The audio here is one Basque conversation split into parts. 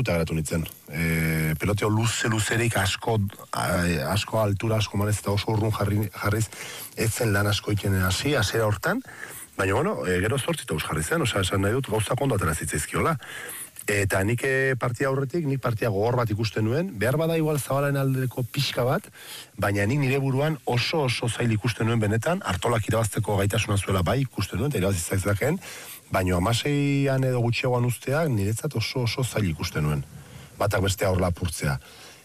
harrituta geratu nintzen. Peloteo luzerik asko altura, asko manez eta oso urrun jarriz, etzen lan asko ikenen hasiera hortan, baina, bueno, gero zortzitauz jarri zen, esan nahi dut, gauzak ondo atera zitzaizkiola. Eta nik partia aurretik, nik partia gogor bat ikusten nuen, behar bada igual Zabalaren aldeko pixka bat, baina nik nire buruan oso zail ikusten nuen benetan, Artolak irabazteko gaitasuna zuela bai ikusten nuen, eta irabazizak baina 16an edo gutxiagoan usteak niretzat oso zail ikusten nuen. Batak bestea hor lapurtzea.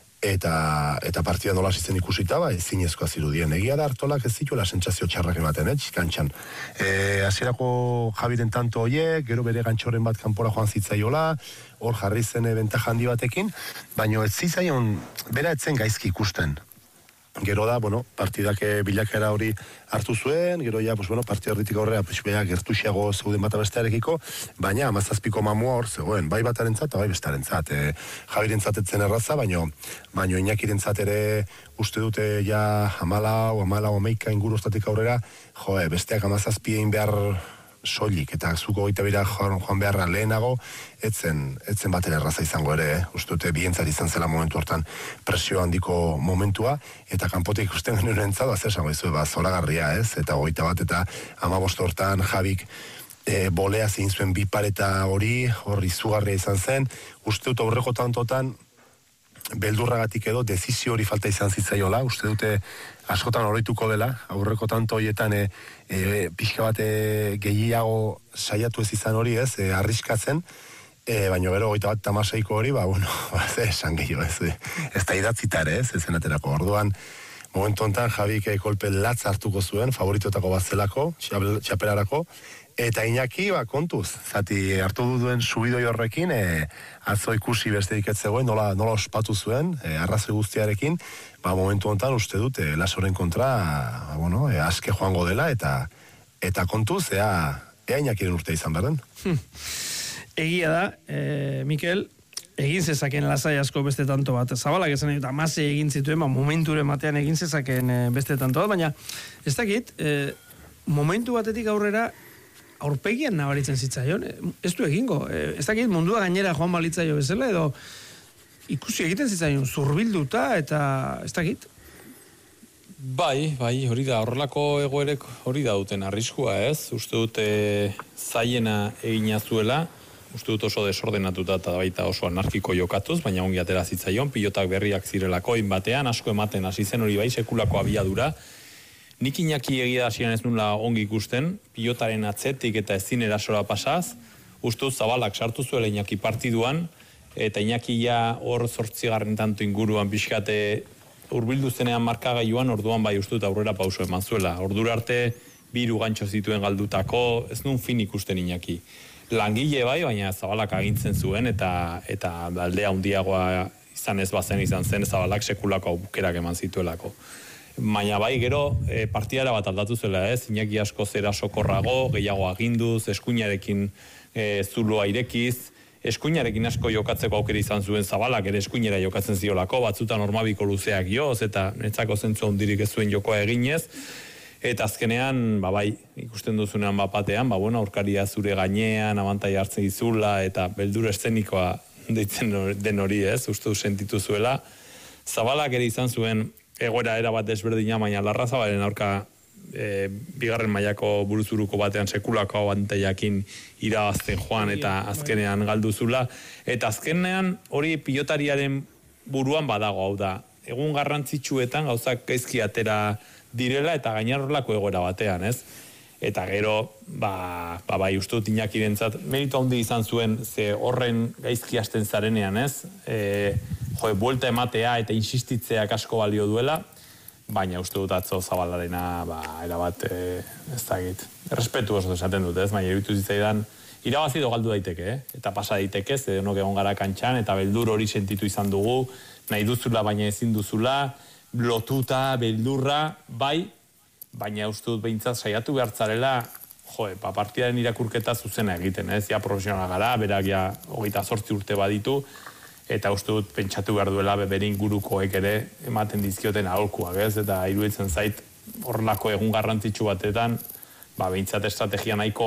Eta partida nola zitzen ikusita, zinezkoa zirudien. Egia da Artolak ez zituela sentsazio txarrak ematen, kantxan. Hasierako Javiren tanto hoiek, gero bere gantxoren bat kanpora joan zitzaiola, hor jarri zen bentaja handi batekin, baina ez zitzaion, bera etzen gaizki ikusten. Gero da, partidak bilakera hori hartu zuen, gero ja, partida horretik aurrera, gertuxiago zeuden bata bestearekiko, baina 17ko mamua hor zegoen, bai batarentzat eta bai bestarentzat. Javirentzat etzen erraza, baina Iñakirentzat ere uste dute ja 14 inguru ostatik aurrera, besteak 17 egin behar soilik, eta zuko goita bira joan beharra lehenago, etzen baten erraza izango ere, uste dute bientzat izan zela momentu hortan presio handiko momentua, eta kanpotik ikusten genuen entzado, zer esango izu, zolagarria ez, eta goita bat, eta 15 hortan Javik bolea zein zuen bi pareta hori izugarria izan zen, uste dut aurreko tantotan, beldurragatik edo, dezizio hori falta izan zitzaiola, uste dute askotan oroituko dela, aurreko tanto horietan pixka bat gehiago saiatu ez izan hori ez, arriskatzen, baina gero 21-ko hori, esan gehiago ez da idatzitare ez aterako. Orduan, momentu honetan Javik kolpe latz hartuko zuen, favoritotako bat zelako, txapelarako, eta Iñaki, kontuz, zati hartu duen subidoi horrekin, atzo ikusi besterik ez zegoen, nola ospatu zuen, arrazoi guztiarekin, momentu honetan uste dut, Lasoren kontra, aske joango dela, eta kontuz, ea Iñakiren urtea izan behar den. Egia da, Mikel, egin zezaken lasai asko beste tanto bat. Zabalak esan eta mase egin zituen, momenturen batean egin zezaken beste tanto bat, baina ez dakit, momentu batetik aurrera, aurpegian nabaritzen zitzaion, ez du egingo, ez dakit mundua gainera joan balitzaio bezala, edo ikusi egiten zitzaion zurbilduta, eta ez dakit? Bai, hori da, horrelako egoerek hori da duten arriskua ez, uste dute zaiena egina zuela, uste dut oso desordenatuta eta baita oso anarkiko jokatuz, baina ongi atera zitzaion, pilotak berriak zirelako, batean asko ematen hasi zen hori bai, sekulako abiadura. Nik Iñaki egia hasieran ez nula ongi ikusten, pilotaren atzetik eta ezin erasora pasaz, uste Zabalak sartu zuela Iñaki partiduan, eta Iñaki ja hor 8. tanto inguruan pixkate hurbildu zenean markagailuan, orduan bai uste dut aurrera pauso eman zuela. Ordura arte 2 gantxo zituen galdutako, ez nun fin ikusten Iñaki. Langile bai, baina Zabalak agintzen zuen, eta aldea handiagoa izan ez bazen izan zen, Zabalak sekulako aukerak eman zituelako. Baina bai, gero partidara bat aldatu zela ez, Iñaki asko zera sokorrago, gehiago aginduz, eskuinarekin zuloa irekiz, eskuinarekin asko jokatzeko aukera izan zuen Zabalak, ere eskuinera jokatzen ziolako, batzutan normabiko luzeak joz, eta netzako zentzu handirik ez zuen jokoa eginez, eta azkenean, bai, ikusten duzunean batean, aurkaria zure gainean, abantai hartzen dizula, eta beldur eszenikoa deitzen den hori ez, uste du sentitu zuela. Zabalak ere izan zuen egoera erabat desberdina, baina Larrazabalen aurka bigarren mailako buruzuruko batean sekulako abantaiakin irabazten joan eta azkenean galduzula. Eta azkenean hori pilotariaren buruan badago, hau da. Egun garrantzitsuetan gauzak gaizki atera direla eta gainarrolako egoera batean, ez? Eta gero, bai, uste dut Iñakirentzat meritu handi izan zuen, ze horren gaizki hasten zarenean, ez? Buelta ematea eta insistitzeak asko balio duela, baina uste dut atzo Zabalarena, erabat, ez dakit, errespetu oso esaten dut, ez? Baina iruditu zitzaidan, irabazi edo galdu daiteke, eta pasa daiteke, ze denok egon gara kantxan, eta beldur hori sentitu izan dugu, nahi duzula baina ezin duzula, lotuta, beldurra, bai, baina uste dut behintzat saiatu behartzarela, partidaren irakurketa zuzena egiten, ez? Ja profesionala gara, berak ja 28 urte baditu, eta uste dut pentsatu behar duela bere ingurukoek ere ematen dizkioten aholkuak, ez? Eta iruditzen zait horrelako egun garrantzitsu batetan, behintzat estrategia nahiko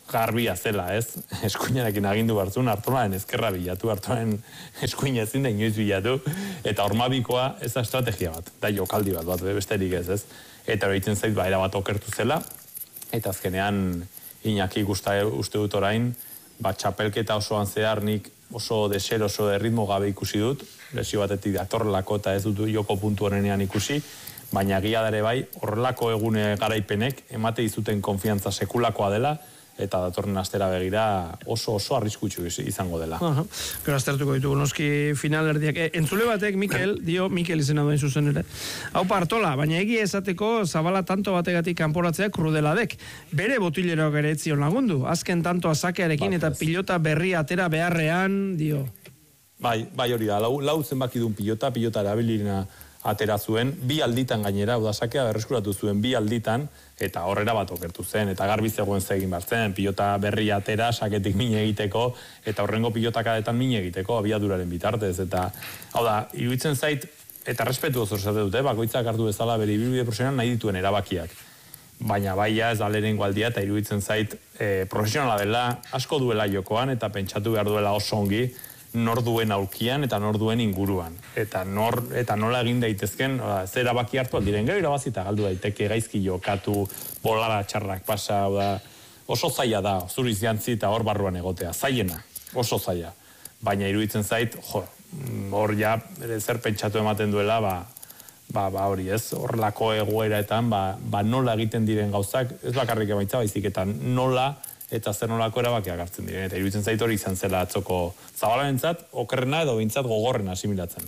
garbia zela, ez? Eskuinarekin agindu bartzun, Artolaren ezkerra bilatu, Artolaren eskuina ezin da inoiz bilatu, eta Ormabikoa ez da estrategia bat, da jokaldi bat besterik ez? Eta horitzen zait, erabat okertu zela, eta azkenean Iñaki uste dut orain, txapelketa osoan zehar nik oso deseroso ritmo gabe ikusi dut, lesio batetik datorrelako eta ez dut joko puntu honenean ikusi, baina egia dare bai, horrelako egune garaipenek emate izuten konfiantza sekulakoa dela, eta datorren astera begira oso arriskutsu izango dela. Gero aztertuko ditugu noski finalerdiak. Entzule batek, Mikel izena duen zuzen ere. Hau Artola, baina egia esateko Zabala tanto bategatik kanporatzea krudeladek. Bere botileroak ere etzion lagundu. Azken tanto azakearekin eta pilota berri atera beharrean, dio. Bai hori da, lau zenbaki duen pilota erabilirena atera zuen, 2 alditan gainera, udasakea berreskuratu zuen 2 alditan, eta horrera bat okertu zen, eta garbi zegoen zegin bartzen, pilota berri atera, saketik mine egiteko, eta horrengo pilotakadetan mine egiteko, abiaduraren bitartez, eta hau da, iruditzen zait, eta respetu oso zate dute, bakoitzak hartu bezala bere ibilbide profesionala nahi dituen erabakiak. Baina baia ez da lehenengo aldia, eta iruditzen zait, profesionala dela, asko duela jokoan, eta pentsatu behar duela oso ongi, nor duen aulkian eta nor duen inguruan. Eta nola egin daitezken, zer erabaki hartu aldiren, gero irabazi eta galdu daiteke gaizki jokatu, bolara txarrak pasa, oso zaila da, zuriz jantzi eta hor barruan egotea, zailena, oso zaila. Baina iruditzen zait, hor ja, zer pentsatu ematen duela, hori ez, horrelako egoeraetan, nola egiten diren gauzak, ez bakarrik emaitza baizik, eta nola, eta zer nolako erabakiak hartzen diren. Eta iruditzen zait hori izan zela atzoko Zabalarentzat, okerrena edo bintzat gogorrena asimilatzen.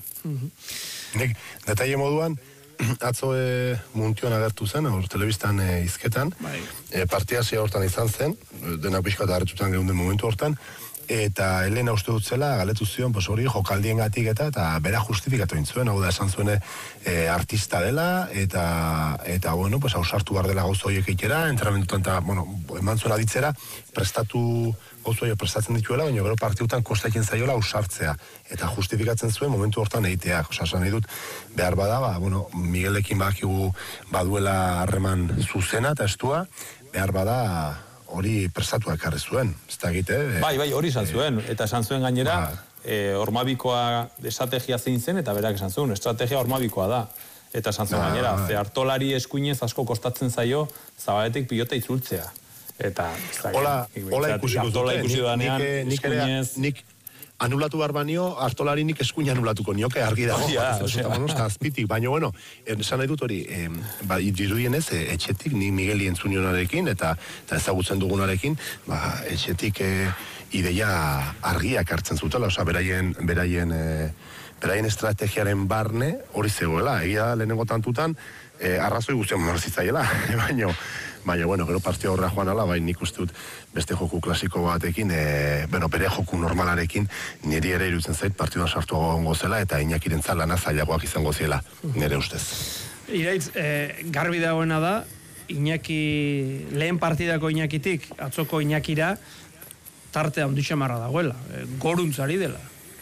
Nik, detaile moduan, atzo Muntion agertu zen, telebistan izketan, partia zia hortan izan zen, denak pixka eta hartutan geunden momentu hortan, eta Elena uste dut zela, galetu zion, hori jokaldien gatik eta bera justifikatu intzuen, hau da esan zuen artista dela, eta bueno, hausartu behar dela gauza horiek eitera, entrenamentutan eta, eman zuen aditzera, gauza horiek prestatzen dituela, baina gero partiutan kostatzen zaiola hausartzea, eta justifikatzen zuen momentu hortan eiteak, esan nahi dut, behar bada, Miguelekin badakigu baduela harreman zuzena eta estua, behar bada, hori prestatu ekarri zuen, ez da egite. Bai, hori esan zuen, eta esan zuen gainera, Ormabikoa estrategia zein zen, eta berak esan zuen, estrategia Ormabikoa da. Eta esan zuen gainera, Artolari eskuinez asko kostatzen zaio, Zabaletik pilota itzultzea. Eta, hola ikusiko dute, nik anulatu behar banio, Artolari nik eskuina anulatuko nioke, argi dago. Azpitik, baina, esan nahi dut hori, dirudien ez, etxetik, ni Migueli entzunionarekin, eta ezagutzen dugunarekin, etxetik ideia argiak hartzen zutela, beraien estrategiaren barne hori zegoela, egia lehenengo tantutan, arrazoi guztian marzitzaiela, baina, gero partia horra joan ala, nik uste dut beste joku klasiko batekin, bere joku normalarekin, niri ere irutzen zait, partiduan sartu gongo zela, eta Iñakiren lana zailagoak izango ziela, nire ustez. Iraitz, garbi dagoena da, Iñaki, lehen partidako Iñakitik, atzoko Iñakira, tartea onditxe marra dagoela, goruntzari dela.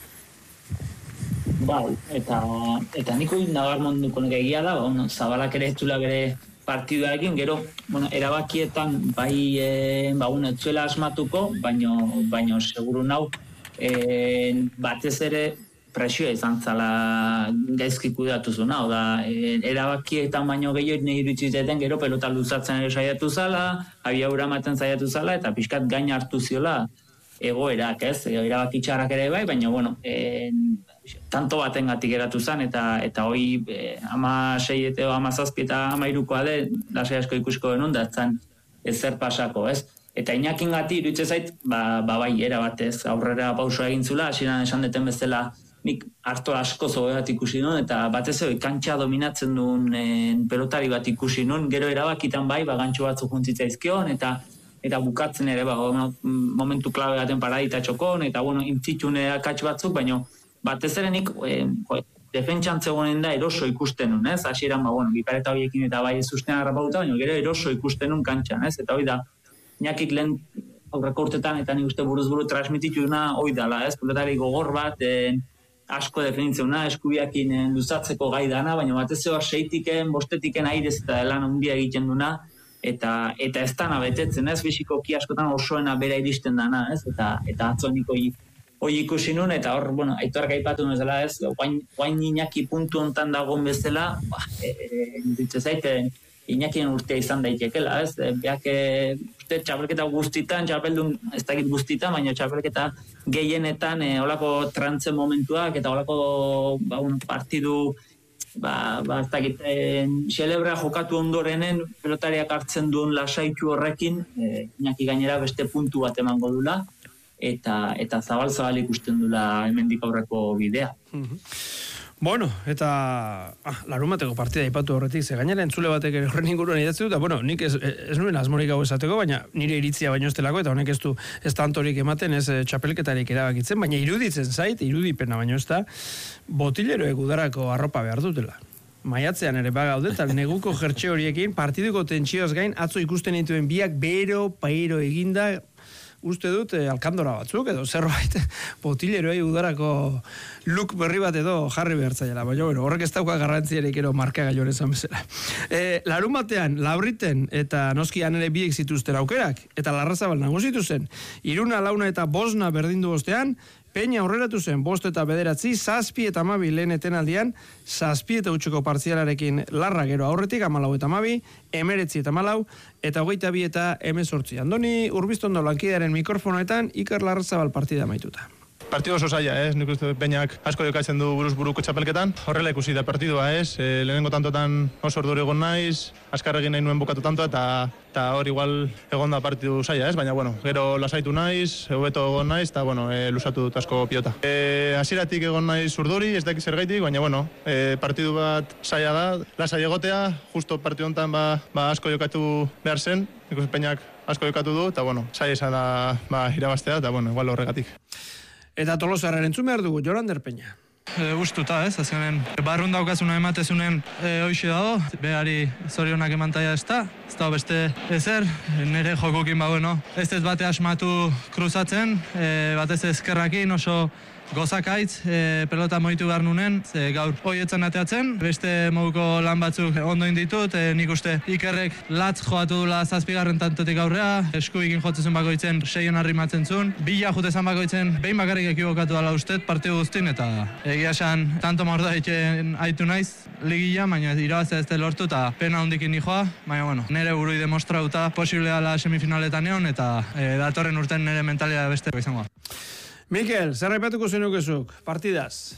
Bai, eta niko nabarmenduko egia da, Zabalak ere ez duela bere partiduarekin, gero, erabakietan bai etzuela asmatuko, baino seguru nau, batez ere presioa izan zala gaizki kudatu zuna, erabakietan baino gehiago nahi iruditziteten gero pelota luzatzen ere saiatu zala, abiadura ematen saiatu zala, eta pixkat gain hartu ziola egoerak, ez? Erabaki txarrak ere bai, baina, tanto batengatik geratu zen, eta hoi 16 eta 17 eta 13koa de, lasai asko ikusiko denun, da zen ezer pasako, ez? Eta Iñakin gati iruditze zait, bai, erabatez, aurrera pausua egin zula, hasieran esan deten bezala, nik harto asko zoe bat ikusi nun, eta batez ere kantxa dominatzen duen pelotari bat ikusi nun, gero erabakitan bai, gantxo batzuk juntzitzaizkion, eta bukatzen ere, momentu klabe baten paradita txokon, eta, intzitxune akats batzuk, baina batez ere nik defentsan zegoen da eroso ikusten nun, ez? Hasieran, bipareta horiekin eta bai susten harrapauta, baina gero eroso ikusten nun kantxan, ez? Eta hori da, Iñakik lehen aurreko urtetan, eta nik uste buruz-buru transmitituna hori dala, ez? Pelotari gogor bat, asko defenitzeuna, eskubiakin luzatzeko gai dana, baina batez ere 6-tiken, 5-tiken airez eta lan handia egiten duna, eta ez dana betetzen, ez, fisikoki askotan osoena bera iristen dana, ez, eta atzonik hoi ikusi nun, eta hor, bueno, Aitorrak aipatu nuen bezala, ez, guain Iñaki puntu hontan dagoen bezala, ditze zaite, Iñakien urtea izan daitekela, ez, beak uste txapelketa guztitan, txapeldun ez dakit guztitan, baina txapelketa gehienetan olako trantze momentuak, eta olako partidu, ez dakit, xelebra jokatu ondorenen, pelotariak hartzen duen lasaitu horrekin, Iñaki gainera beste puntu bat emango dula, eta zabal ikusten dula hemendik aurreko bidea. Bueno, eta larumateko partida ipatu horretik, ze gainera entzule batek ere horren inguruan idatzi dut, bueno, nik ez nuen asmorik hau esateko, baina nire iritzia baino estelako, eta honek ez du ez tantorik ematen, ez txapelketarik erabakitzen, baina iruditzen zait, irudipena baino ez da, botileroek udarako arropa behar dutela. Maiatzean ere bagaude, eta neguko jertxe horiekin, partiduko tentsioaz gain, atzo ikusten dituen biak pairo eginda, uste dut alkandora batzuk edo zerbait botileroei udarako look berri bat edo jarri behartzaiela, baina horrek ez dauka garrantziarik ero markagailuan esan bezala. Larun batean, Labriten eta noskian ere biek zituzten aukerak, eta Larrazabal nagusitu zen, 3, 4 eta 5 berdindu bostean, Peña aurreratu zen 5 eta 9, 7 eta 12 lehen etenaldian, 7 eta 8ko partzialarekin Larra gero aurretik, 14 eta 12, 19 eta 14, eta 22 eta 18. Andoni Urbiztondo lankidearen mikrofonoetan, Iker Larrazabal partida amaituta. Partido oso zaila, nik uste Peñak asko jokatzen du buruz-buruko txapelketan. Horrela ikusi da partidua, lehenengo tantotan oso orduri egon naiz, azkar egin nahi nuen bukatu tantoa, eta hor igual egon da partidu zaila, baina, gero lasaitu naiz, hobeto egon naiz, eta, lusatu dut asko pilota. Hasieratik egon naiz urduri, ez dakit zergaitik, baina, partidu bat zaila da, lasai egotea, justo partidu honetan asko jokatu behar zen, nik uste Peñak asko jokatu du, eta, zaila izan da irabaztea, eta, igual horregatik. Eta Tolosarren entzun behar dugu, Jorander Peña. Gustuta, azkenean barrun daukazuna ematezunen hoxe dago, behari zorionak emantaia ez da beste ezer, nire jokukin ez bate asmatu kruzatzen, batez ezkerrakin oso gozakaitz, pelota moitu behar nunen, gaur hoietzen ateatzen, beste moduko lan batzuk ondoin ditut, nik uste Ikerrek latz joatu dula 7. tantotik aurrea, eskuikin jotzen bakoitzen 6 arrimatzen zuen, bila jutezan bakoitzen behin bakarrik ekibokatu dala ustet partidu guztin, eta egia esan tanto morda egiten aitu naiz ligila, baina irabaztea ez da lortu eta pena hondikin nijoa, baina nire burui demostrauta posible dala semifinaletan egon, eta datorren urten nire mentalia beste izango. Mikel, zer aipatuko zenukezuk, partidaz?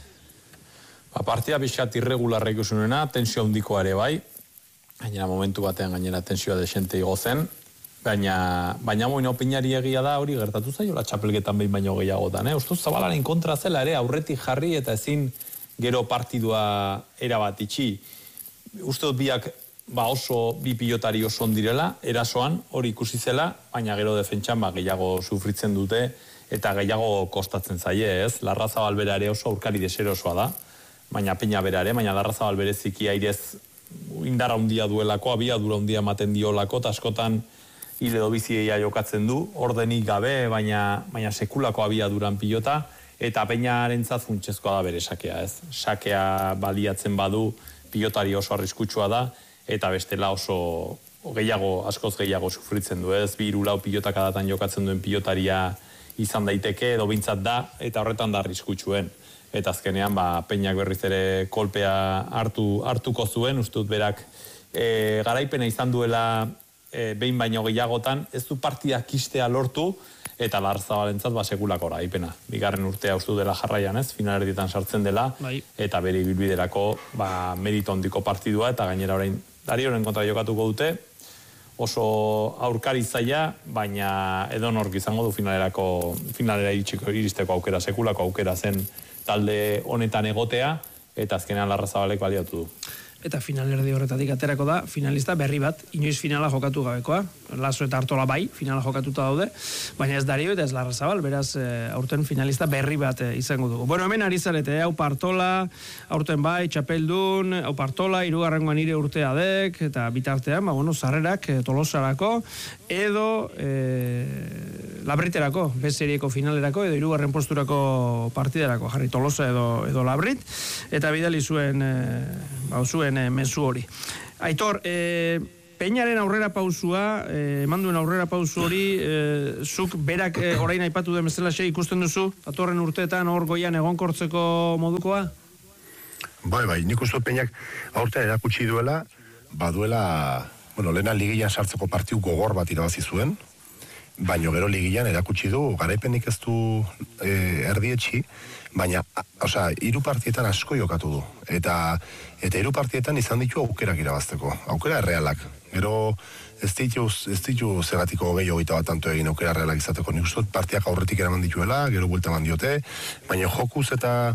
Partida pixkat irregularra ikusunena, tensio handikoa ere bai, gainera momentu batean gainera tensioa desente igo zen, baina opinari egia da hori gertatu zaiola txapelketan behin baino gehiagotan. Ustuz Zabalaren kontra zela ere aurretik jarri eta ezin gero partidua erabat itxi. Uste dut biak oso bi pilotari oso ondirela, erasoan hori ikusi zela, baina gero defentsan gehiago sufritzen dute, eta gehiago kostatzen zaie, ez? Larrazabal bera ere oso aurkari deserosoa da, baina Peña bera ere, baina Larrazabal bereziki airez indarra handia duelako, abiadura handia ematen diolako, eta askotan hil edo bizieia jokatzen du, ordenik gabe, baina sekulako abiaduran pilota, eta Peñarentzat funtsezkoa da bere sakea, ez? Sakea baliatzen badu, pilotari oso arriskutsua da, eta bestela oso askoz gehiago sufritzen du, ez? 2-4 pilotak adatan jokatzen duen pilotaria izan daiteke, edo bintzat da, eta horretan da arriskutsuen. Eta azkenean, Peñak berriz ere kolpea hartuko zuen, uste dut berak garaipena izan duela behin baino gehiagotan, ez du partida kistea lortu, eta Larrazabalentzat sekulako garaipena. Bigarren urtea uste dela jarraian, ez? Finalerdietan sartzen dela, eta bere ibilbiderako merito handiko partidua, eta gainera orain Darioren kontra jokatuko dute, oso aurkari zaila, baina edonork izango du finalera iristeko aukera, sekulako aukera zen talde honetan egotea, eta azkenean Larrazabalek baliatu du. Eta finalerdi horretatik aterako da, finalista berri bat, inoiz finala jokatu gabekoa, Laso eta Artola bai, finala jokatuta daude, baina ez Dario eta ez Larrazabal, beraz aurten finalista berri bat izango dugu. Bueno, hemen ari zarete, hau Artola, aurten bai, Txapeldun, hau Artola, 3. nire urtea dek, eta bitartean, sarrerak Tolosarako, edo Labriterako, B-serieko finalerako, edo 3. posturako partiderako, jarri Tolosa edo Labrit, eta bidali zuen mezu hori. Aitor, Peñaren aurrera pausua, eman duen aurrera pausu hori, zuk berak orain aipatu den bezalaxe ikusten duzu, datorren urteetan hor goian egonkortzeko modukoa? Bai, nik uste Peñak aurten erakutsi duela, baduela, lehena ligian sartzeko partiu gogor bat irabazi zuen, baina gero ligian erakutsi du, garaipenik ez du erdietxi, baina, hiru partietan asko jokatu du. Eta hiru partietan izan ditu aukerak irabazteko, aukera errealak. Gero ez ditu zegatiko gehiago bat tanto egin aukera errealak izateko. Nik uste partiak aurretik eraman dituela, gero buelta eman diote, baina jokuz eta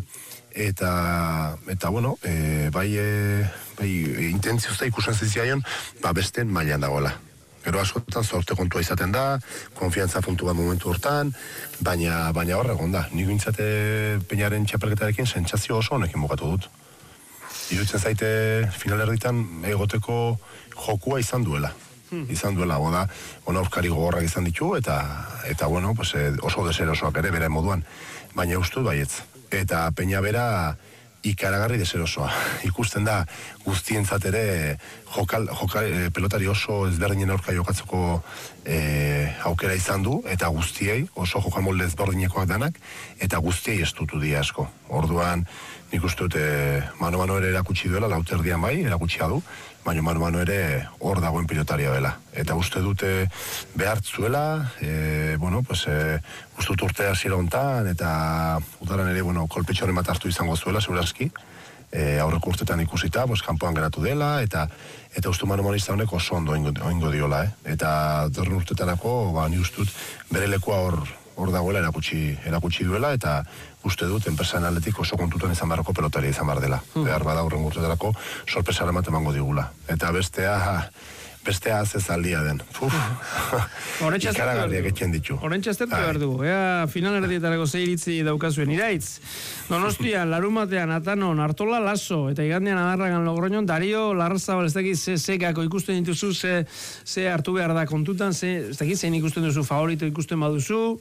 bai intentziozta ikusen ziziaion, besten mailan dagoela. Gero askotan zorte kontua izaten da, konfiantza puntu bat momentu hortan, baina hor egon da. Nik bintzate Peñaren txapelketarekin sentsazio oso honekin bukatu dut. Iruditzen zaite final erditan egoteko jokua izan duela. Izan duela, aurkari gogorrak izan ditu, eta oso deserosoak ere bere moduan. Baina uste baietz. Eta Peña bera ikaragarri deserosoa. Ikusten da guztientzat ere pelotari oso ezberdinen aurka jokatzeko aukera izan du, eta guztiei, oso jokamolde ezberdinekoak danak, eta guztiei estutu dira asko. Orduan, nik uste dut mano-mano ere erakutsi duela, lauterdian bai, erakutsia du, baina mano-mano ere hor dagoen pilotaria dela. Eta uste dute behartzuela, uste dut urte hasiera hontan, eta udaran ere, kolpetxoren bat hartu izango zuela, segurazki, aurreko urtetan ikusita, kanpoan geratu dela, eta uste mano-manista honek oso ondo oingo diola, eta dorren urtetarako, ni uste dut bere lekua hor dagoela erakutsi duela, eta uste dut enpresan aldetik oso kontutan izan beharroko pelotaria izan behar dela. Behar bada horren urtetarako sorpresara bat emango digula. Eta bestea azezaldia den. Ikaragarriak etxen ditu. Horrentxe aztertu behar dugu. Final erdietarako ze iritzi daukazuen. Iraitz, Donostian, Larumatean, Atanon, Artola, Laso, eta igandean Adarragan Logroñon, Dario, Larrazabal, ez dakit ze gako ikusten dituzu, ze hartu behar da kontutan, ez dakit zein ikusten duzu, favorito ikusten baduzu?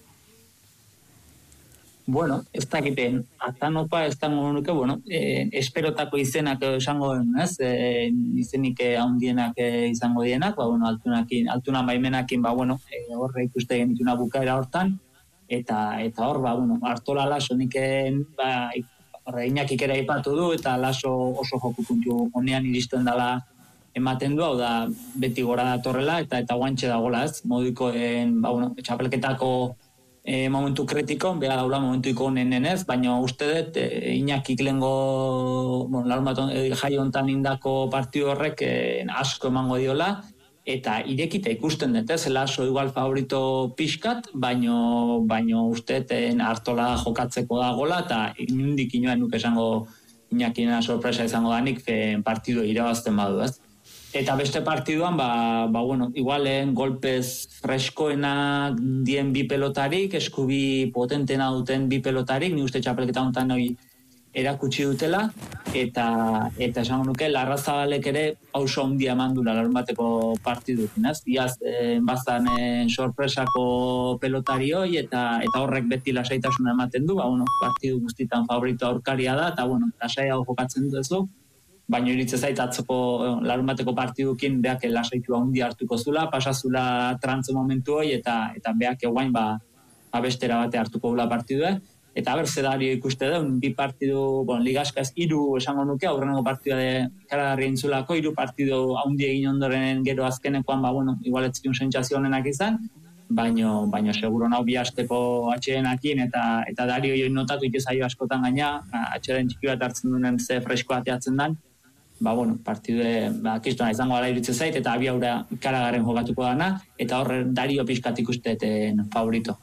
Bueno, ez dakiten, Atanopa ez dago nuke, esperotako izenak esango den, ez? Izenik handienak izango dienak, altuna baimenakin, horre ikuste genituna bukaera hortan, eta hor, Artola Laso niken, Iñakik ere aipatu du, eta Laso oso joku puntu honean iristen dela ematen du, hau da, beti gora datorrela, eta guantxe dagoela, ez? Modikoen, txapelketako momentu kritiko, beha daula momentuiko honen ez, baina uste dut Iñakik lehengo jai hontan indako partidu horrek asko emango diola, eta irekita ikusten dut, ez, Laso igual favorito pixkat, baina uste dut Artola jokatzeko dagoela, eta inundik inoen nuke esango Iñakina sorpresa izango danik partidu irabazten badu, ez. Eta beste partiduan, igualen golpez freskoena dien bi pelotarik, eskubi potentena duten bi pelotarik, ni uste txapelketa honetan erakutsi dutela, eta esango nuke, Larrazabalek ere pauso handia eman dula larun bateko partidukin, ez? Iaz, bazan sorpresako pelotari hoi, eta horrek beti lasaitasuna ematen du, partidu guztitan favorito aurkaria da, eta lasaiago jokatzen duzu, baina iritze zait atzoko larun bateko partidukin beak lasaitua handi hartuko zula, pasazula trantze momentu hoi, eta beak eguain bestera bate hartuko gula partidua. Eta berzedario ikuste duen, bi partidu, ligaskaz, 3 esango nuke, aurreneko partidua de karagarri entzulako, 3 partidu handi egin ondoren gero azkenekoan, igual etzikun sentsazio honenak izan, baina seguro nau bi asteko atxerenakin, eta Dario join notatu ikezaio askotan gaina, atxeren txiki bat hartzen duen ze fresko ateatzen dan, partidu kistona izango gara iritze zait, eta abi aurra ikaragarren jokatuko dana, eta horre Dario pixkat ikusteten favorito.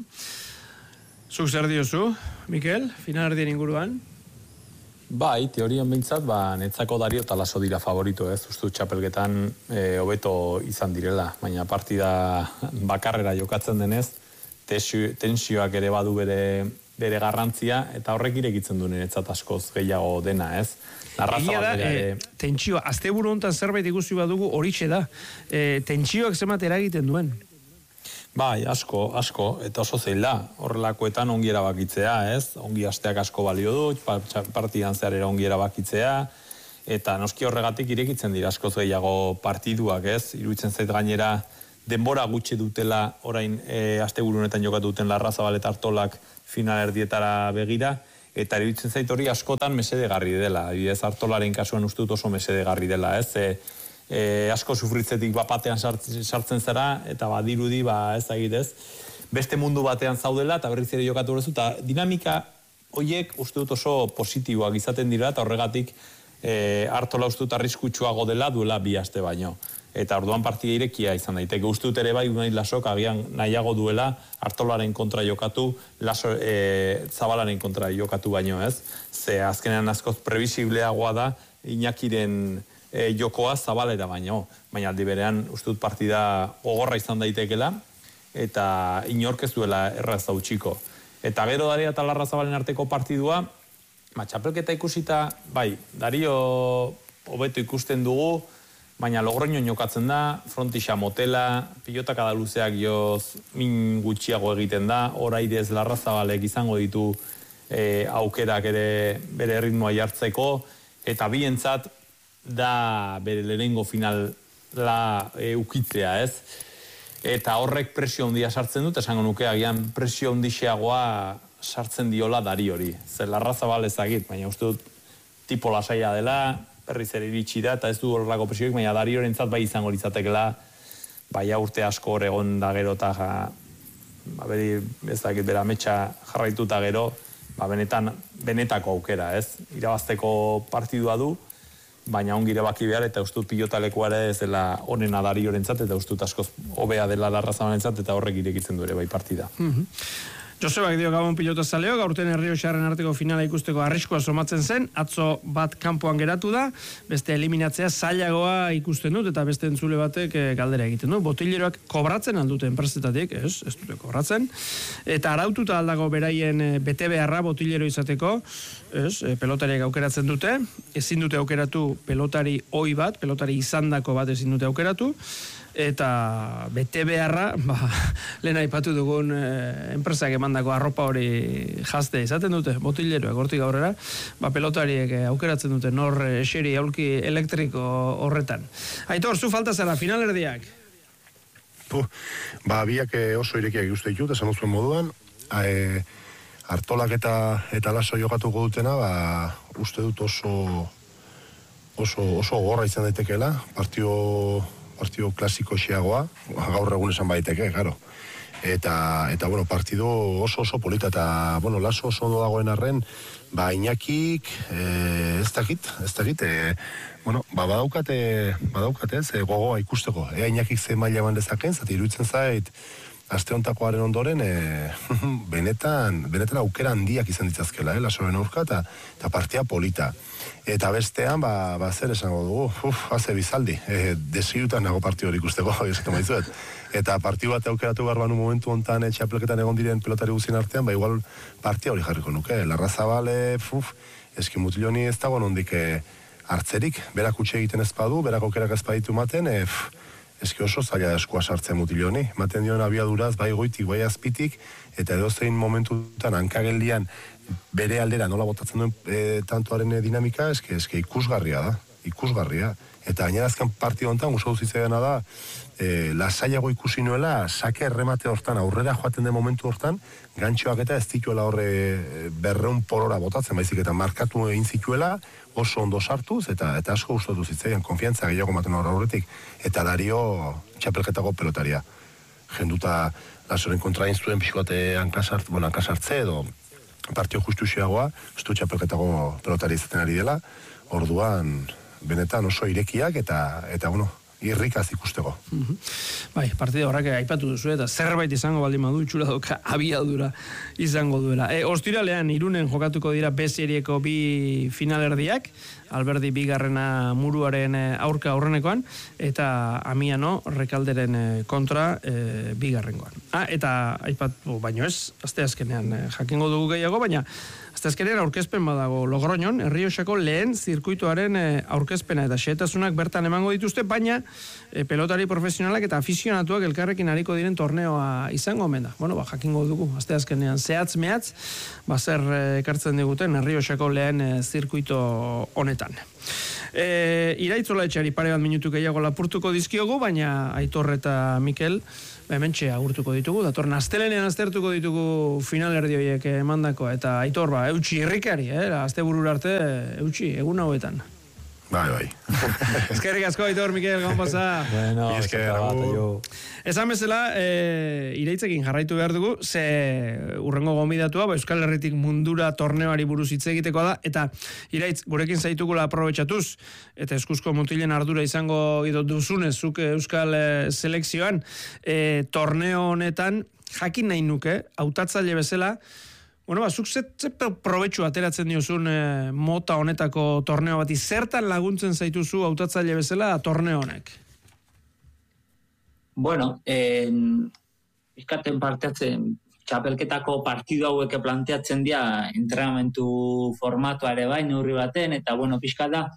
Zuk zer diozu, Mikel, final erdien inguruan? Bai, teorian behintzat, netzako Dario eta Laso dira favorito, ez? Uste txapelketan hobeto izan direla, baina partida bakarrera jokatzen denez, tensioak ere badu bere garrantzia, eta horrek irekitzen du niretzat askoz gehiago dena, ez? Egia da, tentsioa, asteburu honetan zerbait ikusi badugu horixe da, tentsioak zemat eragiten duen. Bai, asko, eta oso zeil da, horrelakoetan ongi erabakitzea, ez? Ongi asteak asko balio du, partidan zehar ongi erabakitzea, eta noski horregatik irekitzen dira askoz gehiago partiduak, ez? Iruditzen zait gainera denbora gutxi dutela orain asteburu honetan jokatu duten Larrazabal eta Artolak final erdietara begira, eta iruditzen zait hori askotan mesedegarri dela. Adibidez, Artolaren kasuan uste dut oso mesedegarri dela, ez? Asko sufritzetik batean sartzen zara, eta badirudi, ez da egitez, beste mundu batean zaudela, eta berriz ere jokatu horrezu, eta dinamika horiek uste dut oso positiboak izaten dira, eta horregatik Artola uste dut arriskutsuago dela duela 2 aste baino. Eta orduan partida irekia izan daiteke. Uste dut ere bai Unai Lasok agian nahiago duela Artolaren kontra jokatu, Zabalaren kontra jokatu baino, ez? Ze azkenean askoz previsibleagoa da Iñakiren jokoa Zabalera baino. Baina aldi berean uste dut partida gogorra izan daitekela, eta inork ez duela erraz dautsiko. Eta gero Dario eta Larrazabalen arteko partidua, txapelketa ikusita, bai, Dario hobeto ikusten dugu, baina Logroño jokatzen da, frontixa motela, pilotaka da luzeak joz min gutxiago egiten da, oraidez Larrazabalek izango ditu aukerak ere bere ritmoa jartzeko, eta bientzat da bere lehenengo finala ukitzea, ez? Eta horrek presio handia sartzen dut, esango nuke agian presio handixeagoa sartzen diola Dariori. Zer Larrazabal ezagit, baina uste dut tipo lasaia dela, berriz ere iritsi da, eta ez du horrelako presioik, baina Dariorentzat bai izango litzatekela, bai urte asko hor egon da gero, eta ez dakit bera metxa jarraituta gero, benetako aukera, ez? Irabazteko partidua du, baina ongire baki behar, eta ustut pilotalekua ere ez dela honena Dariorentzat, eta ustut askoz hobea dela Larrazabalentzat, eta horrek irekitzen du ere bai partida. Josebak dio Gabon pilota zaleok, aurten Errioxarren arteko finala ikusteko arriskua somatzen zen, atzo bat kanpoan geratu da, beste eliminatzea zailagoa ikusten dut, eta beste entzule batek galdera egiten du. Botileroak kobratzen aldute enpresetatik, ez dute kobratzen, eta araututa aldago beraien bete beharra botilero izateko, pelotariak aukeratzen dute, ezin dute aukeratu pelotari ohi bat, pelotari izandako bat ezin dute aukeratu, eta bete beharra, lehen aipatu dugun enpresak emandako arropa hori jazte izaten dute, botileroak hortik aurrera, pelotariek aukeratzen dute nor eseri aulki elektriko horretan. Aitor, zu falta zara, final erdiak? Biak oso irekiak uste ditut, esan duzuen moduan, Artolak eta Laso jokatuko dutena, uste dut oso gorra izan daitekeela, partido klasiko xeagoa, gaur egun esan baiteke, claro. Eta partido oso polita, eta, Laso oso ondo dagoen arren, Iñakik, ez dakit, badaukate, gogoa ikusteko. Iñakik ze maila eman dezaken, zati iruditzen zait, aste hontakoaren ondoren, benetan aukera handiak izan ditzazkela, Lasoren aurka, eta partia polita. Eta bestean, zer esango dugu, haze bizaldi, desirutan nago partio hori ikusteko, esaten maizuet. Eta partio bat aukeratu behar banu momentu hontan txapelketan egon diren pelotari guzien artean, igual partia hori jarriko nuke. Larrazabale, eski Mutiloni ez dago nondik hartzerik, berak utxe egiten ez badu, berak aukerak ez baditu maten, eski oso zaila eskua sartzen Mutiloni. Maten dion abiaduraz, bai goitik, bai azpitik, eta edozein momentutan hankageldian bere aldera nola botatzen duen tantoaren dinamika, eski ikusgarria da, ikusgarria. Eta gainera azken partida honetan, guztu zitzaiana da, lasaiago ikusi nuela, sake erremate hortan, aurrera joaten den momentu hortan, gantxoak eta ez zituela horre 200 porora botatzen, baizik eta markatu egin zituela, oso ondo sartuz, eta asko gustatu zitzaian, konfiantza gehiago maten horretik, eta Dario txapelketako pelotaria. Jenduta Lasoren kontra egin zuen pixkoate hankasartze edo partio justu xeagoa, ustu txapelketako pelotari izaten ari dela, orduan benetan oso irekiak eta irrikaz ikusteko. Bai, partida horrak aipatu duzu eta zerbait izango baldin badu itxura doka abiadura izango duela. Ostiralean Irunen jokatuko dira B-serieko 2 finalerdiak, Alberdi bigarrena muruaren aurka aurrenekoan, eta Amiano Rekalderen kontra bigarrengoan. Eta aipatu baino ez, asteazkenean jakingo dugu gehiago, baina asteazkenean aurkezpen badago Logroñon, Errioxako lehen zirkuituaren aurkezpena eta xehetasunak bertan emango dituzte, baina pelotari profesionalak eta afizionatuak elkarrekin ariko diren torneoa izango omen da. Jakingo dugu, asteazkenean zehatz-mehatz, zer ekartzen diguten Errioxako lehen zirkuito honetan. Iraitzola etxeari pare bat minutu gehiago lapurtuko dizkiogu, baina Aitor eta Mikel hementxe agurtuko ditugu, datorren astelenean aztertuko ditugu finalerdi horiek emandakoa, eta Aitor, eutxi irrikari, asteburura arte eutxi egun hauetan. Bai. Eskerrik asko, Aitor, Mikel, gauan pasa. Bueno, Esan bezala, iraitzekin jarraitu behar dugu, ze urrengo gonbidatua, Euskal Herritik mundura torneoari buruz hitz egitekoa da, eta iraitz, gurekin zaitugula aprobetxatuz, eta eskuzko mutilen ardura izango duzunez, zuk Euskal selekzioan, torneo honetan, jakin nahi nuke, hautatzaile bezala, zuk ze probetxu ateratzen diozun mota honetako torneo bati, zertan laguntzen zaituzu hautatzaile bezala torneo honek? Bizkaten parteatzen, txapelketako partidu hauek planteatzen dira entrenamentu formatoa ere bai, neurri baten, eta pixka da,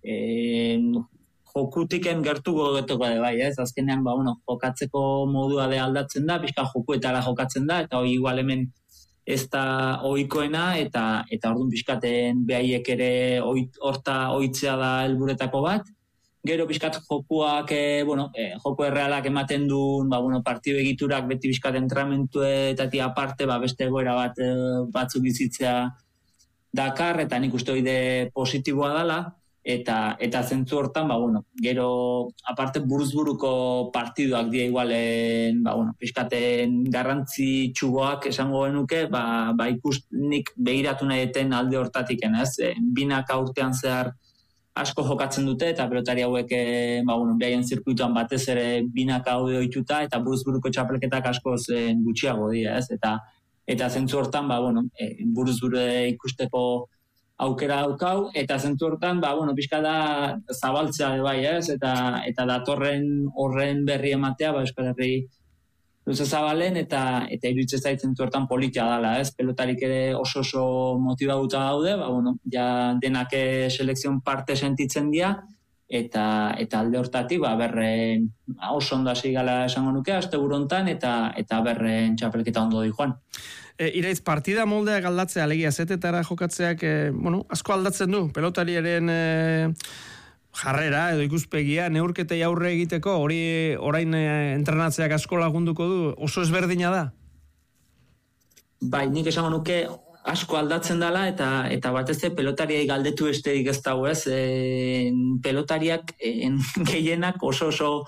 jokutiken gertuko getoko ere bai, ez? Azkenean, jokatzeko modua de aldatzen da, pixka jokuetara jokatzen da, eta hori igual hemen ez da ohikoena, eta orduan pixkaten behaiek ere horta ohitzea da helburetako bat. Gero pixkat jokuak, joku errealak ematen duen, partidu egiturak beti pixkat entrenamentuetatik aparte, beste egoera batzuk bizitzea dakar, eta nik uste hori positiboa dela, eta zentzu hortan, gero aparte buruzburuko partiduak dira igualen, pixkaten garrantzi txugoak esango genuke, nik begiratu nahi eten alde hortatik, ez? Binak urtean zehar asko jokatzen dute, eta pelotari hauek, behaien zirkuituan batez ere binak haude ohituta, eta buruzburuko txapelketak asko gutxiago dira, ez? Eta zentzu hortan, buruzburu ikusteko aukera daukau, eta zentzu hortan, pixka da zabaltzea bai, ez? Eta datorren horren berri ematea, Euskal Herri luze zabalen, eta iruditzen zait zentzu hortan politia dela, ez? Pelotarik ere oso motibatuta daude, ja denak selekzion parte sentitzen dira, eta alde hortatik, oso ondo hasi gala esango nuke, asteburu hontan, eta berren txapelketa ondo di joan. Iraitz, partida moldeak aldatzea, alegia zetetara jokatzeak, asko aldatzen du, pelotariaren jarrera edo ikuspegia, neurketei aurre egiteko, hori orain entrenatzeak asko lagunduko du, oso ezberdina da? Bai, nik esango nuke asko aldatzen dela, eta batez pelotariai galdetu besterik ez dago, ez? Pelotariak gehienak oso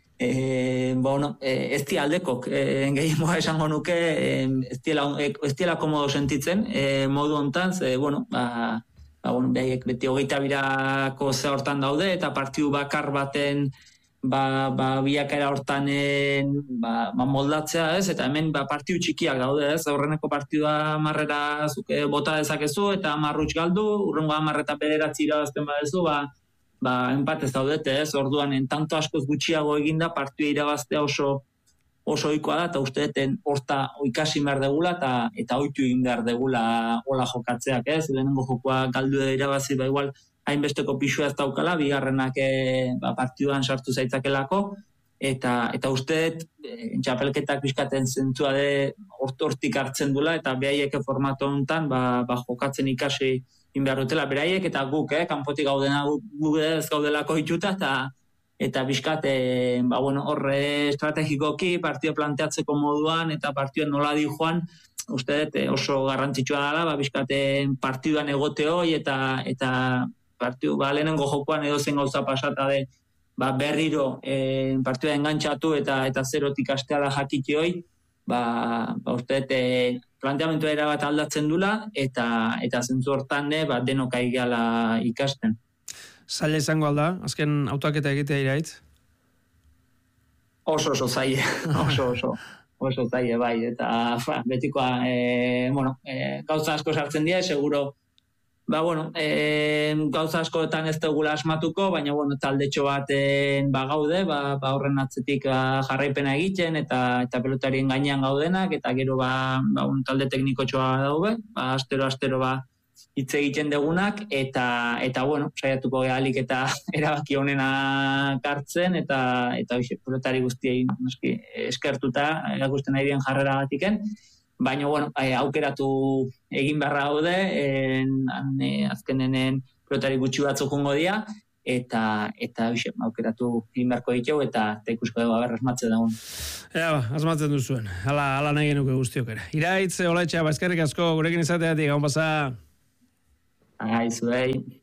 ez di aldekok, gehiagoa esango nuke, ez diela komodo sentitzen, modu hontan, behaiek beti 22ko ze hortan daude, eta partidu bakar baten biakera hortan moldatzea, ez? Eta hemen partidu txikiak daude, ez? Aurreneko partidua 10 bota dezakezu, eta 10 huts galdu, urrengo 10 eta 9 irabazten badezu, enpatez daudete, ez? Orduan, tanto askoz gutxiago eginda, partidua irabaztea oso ohikoa da, eta uste deten horta ikasi behar degula, eta ohitu egin behar degula hola jokatzeak, ez? Lehenengo jokoa galdu da irabazi, igual hainbesteko pixua ez daukala, bigarrenak partiduan sartu zaitzakelako, eta uste dut txapelketak pixkaten zentzua hortik hartzen dula, eta behaiek formato honetan jokatzen ikasi behar dutela beraiek, eta guk, kanpotik gaudena guk ez gaudelako hituta, eta bizkat, horre estrategikoki, partido planteatzeko moduan, eta partiduen nola di joan, uste dut oso garrantzitsua dela, bizkaten partiduan egote hoi, eta partidu, lehenengo jokoan edo zen gauza pasata berriro partidua engantxatu, eta zerotik asteala jakiti hoi, uste dut planteamentua erabat aldatzen dula, eta zentzu hortan denok aigeala ikasten. Zaila izango alda, azken hautaketa egitea Iraitz? Oso zaila, oso zaila, bai, eta betikoa, gauza asko sartzen dira, seguro, gauza askoetan ez dugula asmatuko, baina taldetxo baten gaude, horren atzetik jarraipena egiten, eta pelotarien gainean gaudenak, eta gero talde teknikotxoa daude, astero hitz egiten degunak, eta saiatuko gehalik eta erabaki honena kartzen, eta pelotari guztiei eskertuta, erakusten nahi dien jarrera batiken, baina, aukeratu egin beharra gaude, azkenenen pelotari gutxi batzuk jongo dira, eta aukeratu primerko ditugu, eta ikusko dugu asmatzen dagoen. Asmatzen duzuen. Hala nahi genuke guztiok ere. Iraitz, Olaetxea, eskerrik asko gurekin izateatik, gaun pasa. Zuei.